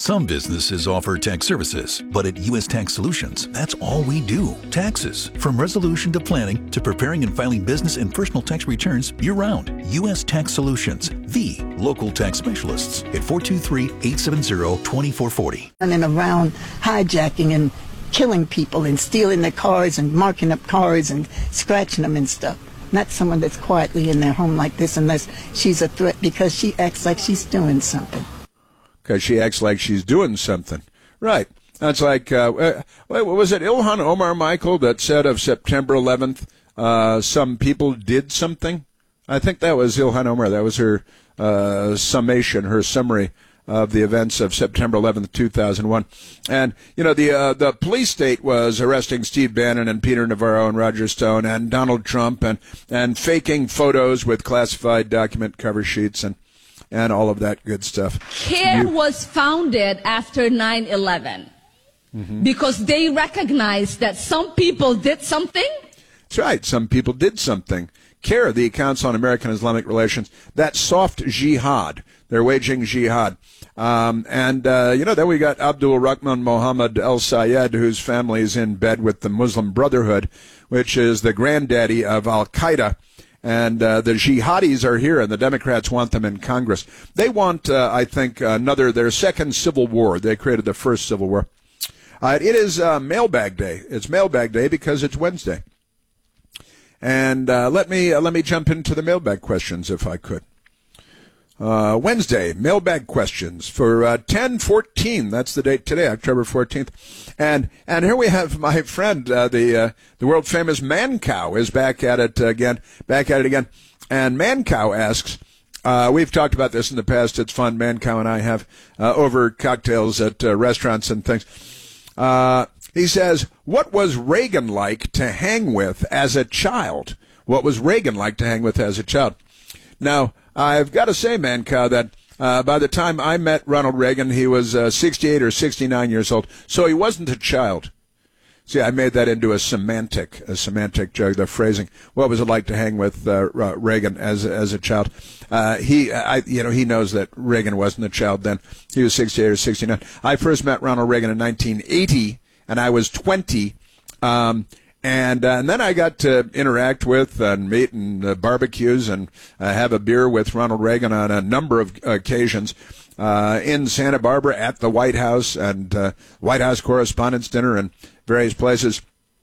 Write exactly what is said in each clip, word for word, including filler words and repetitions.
Some businesses offer tax services, but at U S Tax Solutions, that's all we do. Taxes. From resolution to planning to preparing and filing business and personal tax returns year-round. U S Tax Solutions, the local tax specialists at four two three, eight seven zero, two four four zero. And around hijacking and killing people and stealing their cars and marking up cars and scratching them and stuff. Not someone that's quietly in their home like this unless she's a threat because she acts like she's doing something. Because she acts like she's doing something. Right. That's like, uh, uh, was it Ilhan Omar, Michael, that said of September eleventh, uh, some people did something? I think that was Ilhan Omar. That was her uh, summation, her summary of the events of September eleventh, two thousand one. And, you know, the uh, the police state was arresting Steve Bannon and Peter Navarro and Roger Stone and Donald Trump and, and faking photos with classified document cover sheets and, and all of that good stuff. CARE You- was founded after nine eleven mm-hmm. because they recognized that some people did something. That's right. Some people did something. CARE, the Council on American Islamic Relations, that soft jihad. They're waging jihad. Um, and, uh, you know, then we got Abdul Rahman Mohammed El Sayed, whose family is in bed with the Muslim Brotherhood, which is the granddaddy of Al-Qaeda. And uh, the jihadis are here, and the Democrats want them in Congress. They want, uh, I think, another, their second civil war. They created the first civil war. Uh, it is uh, Mailbag Day. It's Mailbag Day because it's Wednesday. And uh, let me uh, let me jump into the mailbag questions if I could. Uh, Wednesday, mailbag questions for uh, ten fourteen. That's the date today, October fourteenth. And and here we have my friend, uh, the uh, the world famous Mancow is back at it again, back at it again. And Mancow asks, uh, we've talked about this in the past. It's fun. Mancow and I have uh, over cocktails at uh, restaurants and things. Uh, he says, what was Reagan like to hang with as a child? What was Reagan like to hang with as a child? Now, I've got to say, Mancow, that uh, by the time I met Ronald Reagan, he was uh, sixty-eight or sixty-nine years old, so he wasn't a child. See, I made that into a semantic, a semantic joke, the phrasing. What was it like to hang with uh, Reagan as as a child? Uh, he, I, you know, he knows that Reagan wasn't a child then. He was sixty-eight or sixty-nine. I first met Ronald Reagan in nineteen eighty, and I was twenty. Um, And, uh, and then I got to interact with and meet and uh, barbecues and uh, have a beer with Ronald Reagan on a number of occasions uh, in Santa Barbara at the White House and uh, White House Correspondents' Dinner and various places.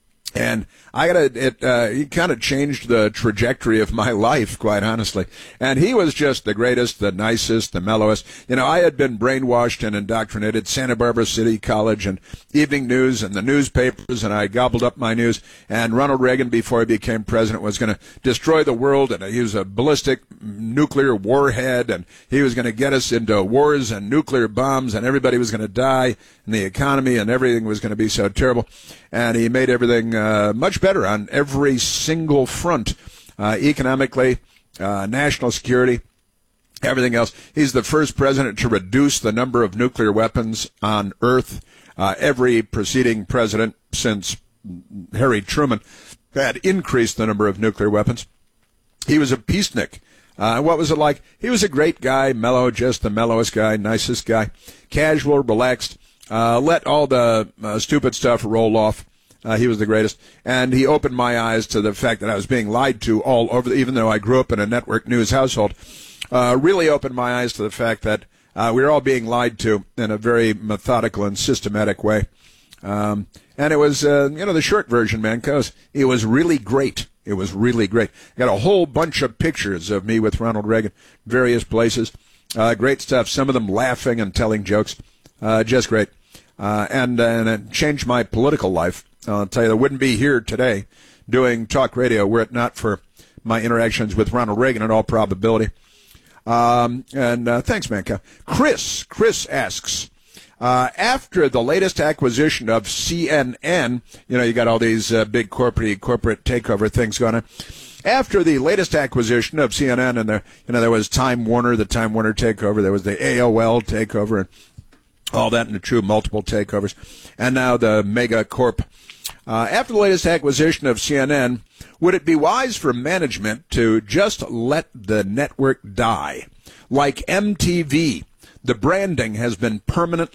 And I gotta, it, uh, he kind of changed the trajectory of my life, quite honestly. And he was just the greatest, the nicest, the mellowest. You know, I had been brainwashed and indoctrinated, Santa Barbara City College and Evening News and the newspapers, and I gobbled up my news. And Ronald Reagan, before he became president, was going to destroy the world, and he was a ballistic nuclear warhead, and he was going to get us into wars and nuclear bombs, and everybody was going to die, and the economy and everything was going to be so terrible. And he made everything uh, much better on every single front, uh, economically, uh, national security, everything else. He's the first president to reduce the number of nuclear weapons on Earth. Uh, every preceding president since Harry Truman had increased the number of nuclear weapons. He was a peacenik. Uh, what was it like? He was a great guy, mellow, just the mellowest guy, nicest guy, casual, relaxed. Uh, let all the uh, stupid stuff roll off. Uh, he was the greatest. And he opened my eyes to the fact that I was being lied to all over, even though I grew up in a network news household. Uh, really opened my eyes to the fact that uh, we were all being lied to in a very methodical and systematic way. Um, and it was, uh, you know, the short version, man, because it was really great. It was really great. Got a whole bunch of pictures of me with Ronald Reagan, various places. Uh, great stuff. Some of them laughing and telling jokes. Uh, just great. Uh, and, and it changed my political life. I'll tell you, I wouldn't be here today doing talk radio were it not for my interactions with Ronald Reagan in all probability. Um, and uh, thanks, Mancow. Chris, Chris asks, uh, after the latest acquisition of C N N, you know, you got all these uh, big corporate corporate takeover things going on. After the latest acquisition of C N N, and there, you know, there was Time Warner, the Time Warner takeover, there was the A O L takeover, and all that in the true multiple takeovers, and now the Mega Corp. Uh, after the latest acquisition of C N N, would it be wise for management to just let the network die? Like M T V, the branding has been permanently